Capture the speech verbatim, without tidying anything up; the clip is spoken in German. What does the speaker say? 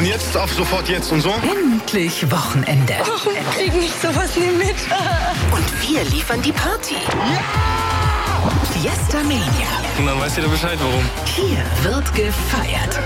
jetzt auf sofort jetzt und so? Endlich Wochenende. Warum krieg ich sowas nie mit? Und wir liefern die Party. Ja! Fiesta Mania. Und dann weißt du Bescheid, warum. Hier wird gefeiert.